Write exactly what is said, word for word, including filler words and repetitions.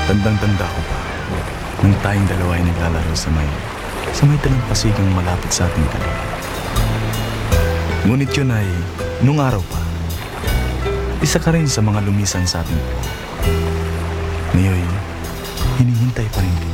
Tandang-tanda ko pa, nang tayong dalawa ay naglalaro sa may, sa may talampasigang malapit sa ating tabi. Ngunit yun ay, nung araw pa, isa ka rin sa mga lumisan sa ating buhay. Ngayon, hinihintay pa rin kita.